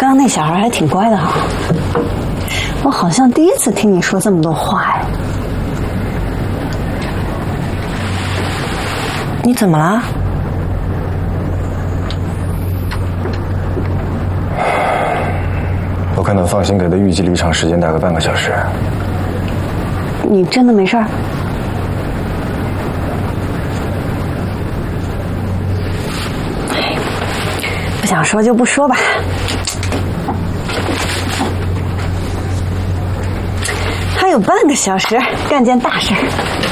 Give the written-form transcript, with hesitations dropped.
刚那小孩还挺乖的哈，我好像第一次听你说这么多话哎。你怎么了？ 我看到放心给的预计离场时间大概半个小时。 你真的没事儿？不想说就不说吧。还有半个小时，干件大事。